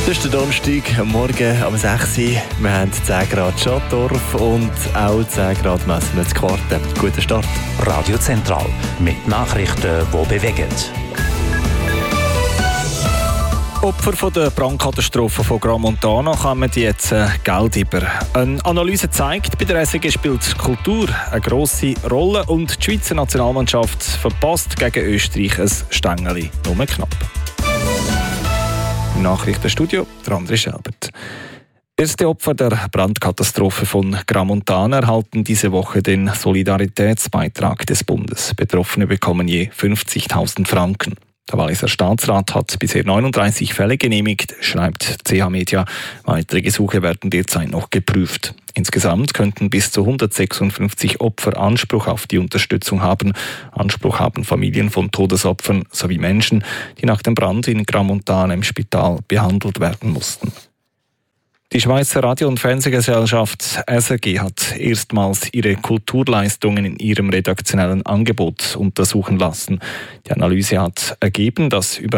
Das ist der Donnerstag, am Morgen um 6 Uhr. Wir haben 10 Grad Schattdorf und auch 10 Grad Messner zu Quarten. Guten Start. Radio Zentral mit Nachrichten, die bewegen. Opfer der Brandkatastrophe von Gramontana kommen jetzt Geld über. Eine Analyse zeigt, bei der SRG spielt Kultur eine grosse Rolle und die Schweizer Nationalmannschaft verpasst gegen Österreich ein Stängeli, nur knapp. Im Nachrichtenstudio der André Schelbert. Erste Opfer der Brandkatastrophe von Gramontana erhalten diese Woche den Solidaritätsbeitrag des Bundes. Betroffene bekommen je 50.000 Franken. Der Walliser Staatsrat hat bisher 39 Fälle genehmigt, schreibt CH Media. Weitere Gesuche werden derzeit noch geprüft. Insgesamt könnten bis zu 156 Opfer Anspruch auf die Unterstützung haben. Anspruch haben Familien von Todesopfern sowie Menschen, die nach dem Brand in Gramontana im Spital behandelt werden mussten. Die Schweizer Radio- und Fernsehgesellschaft SRG hat erstmals ihre Kulturleistungen in ihrem redaktionellen Angebot untersuchen lassen. Die Analyse hat ergeben, dass über